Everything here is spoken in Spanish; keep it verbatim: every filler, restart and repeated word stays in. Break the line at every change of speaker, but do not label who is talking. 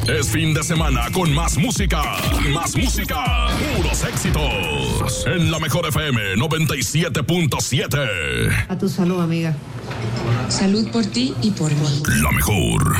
Es fin de semana con más música. Más música. Puros éxitos. En la Mejor F M noventa y siete punto siete.
A tu salud, amiga.
Salud por ti y por mí.
La Mejor.